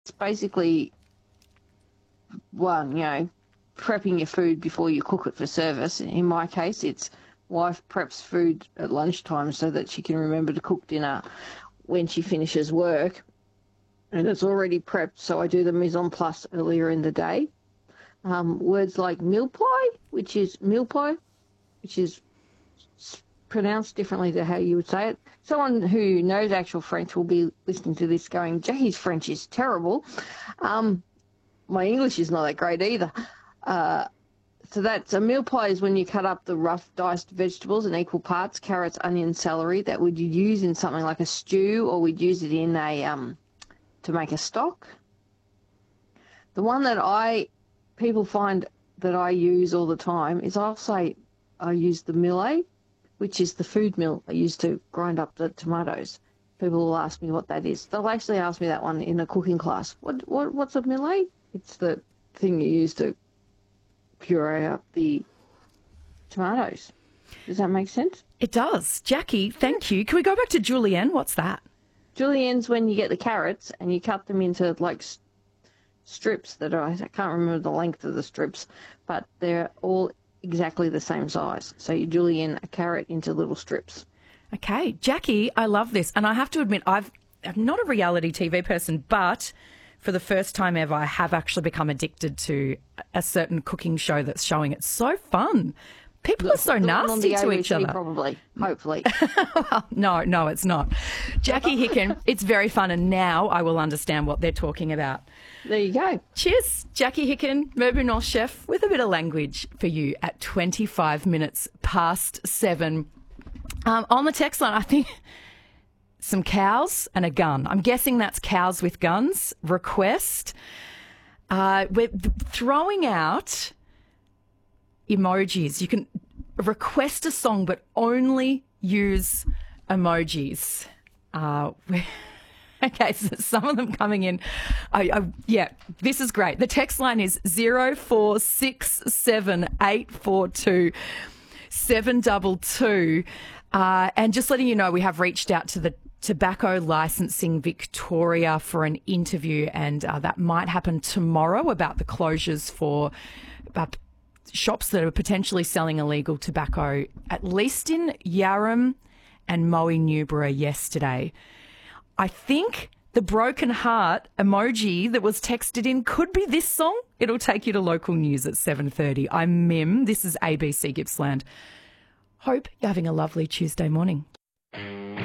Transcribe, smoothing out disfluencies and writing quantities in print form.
It's basically, one, prepping your food before you cook it for service. In my case, it's wife preps food at lunchtime so that she can remember to cook dinner when she finishes work. And it's already prepped, so I do the mise en place earlier in the day. Words like meal pie, which is pronounced differently to how you would say it. Someone who knows actual French will be listening to this going, Jackie's French is terrible. My English is not that great either. So that's a meal pie is when you cut up the rough diced vegetables in equal parts, carrots, onions, celery, that would you use in something like a stew, or we'd use it in to make a stock. The one that people find that I use all the time is I'll say I use the millet, which is the food mill I use to grind up the tomatoes. People will ask me what that is. They'll actually ask me that one in a cooking class. What's a millet? It's the thing you use to puree up the tomatoes. Does that make sense? It does. Jackie, thank you. Can we go back to julienne? What's that? Julienne's when you get the carrots and you cut them into like strips that are, I can't remember the length of the strips, but they're all exactly the same size. So you julienne a carrot into little strips. Okay. Jackie, I love this. And I have to admit, I'm not a reality TV person, but for the first time ever, I have actually become addicted to a certain cooking show that's showing. It's so fun. People are so nasty to each other. Probably, hopefully. Well, no, it's not. Jackie Hicken, it's very fun, and now I will understand what they're talking about. There you go. Cheers, Jackie Hicken, Meubles North chef, with a bit of language for you at 25 minutes past 7. On the text line, I think some cows and a gun. I'm guessing that's cows with guns. Request. We're throwing out emojis. You can request a song, but only use emojis. Okay, so some of them coming in. Yeah, this is great. The text line is 0467842722. And just letting you know, we have reached out to the Tobacco Licensing Victoria for an interview, and that might happen tomorrow about the closures for shops that are potentially selling illegal tobacco, at least in Yarram and Moe Newborough yesterday. I think the broken heart emoji that was texted in could be this song. It'll take you to local news at 7:30. I'm Mim. This is ABC Gippsland. Hope you're having a lovely Tuesday morning.